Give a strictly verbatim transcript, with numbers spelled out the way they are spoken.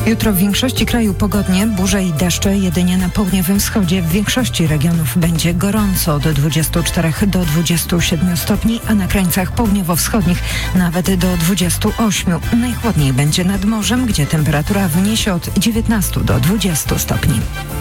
Jutro w większości kraju pogodnie, burze i deszcze jedynie na południowym wschodzie. W większości regionów będzie gorąco od dwudziestu czterech do dwudziestu siedmiu stopni, a na krańcach południowo-wschodnich nawet do dwudziestu ośmiu. Najchłodniej będzie nad morzem, gdzie temperatura wyniesie od dziewiętnastu do dwudziestu stopni.